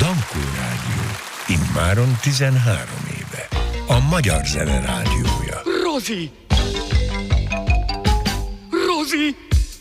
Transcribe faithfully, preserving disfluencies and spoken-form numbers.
Dankó Rádió. Immáron tizenhárom éve. A magyar zene rádiója. Rozi! Rozi!